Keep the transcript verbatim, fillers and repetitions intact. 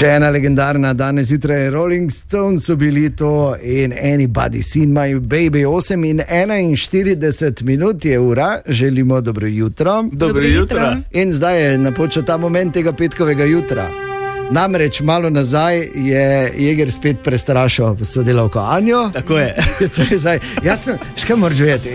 Še ena legendarna, danes zjutraj Rolling Stones so bili to in Anybody Seen My Baby. Osem in enainštirideset minut je ura, želimo dobro jutro. Dobro jutro. In zdaj je napočil ta moment tega petkovega jutra. Namreč malo nazaj je Jeger spet prestrašil sodelavko Anjo. Tako je. To je zdaj, jaz sem, škaj moraš vedeti,